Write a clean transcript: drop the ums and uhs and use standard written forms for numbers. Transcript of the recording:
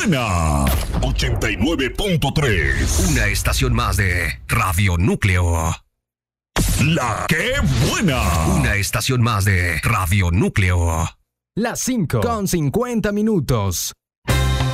buena! 89.3. Una estación más de Radio Núcleo. ¡La que buena! Una estación más de Radio Núcleo. Las 5:50 minutos.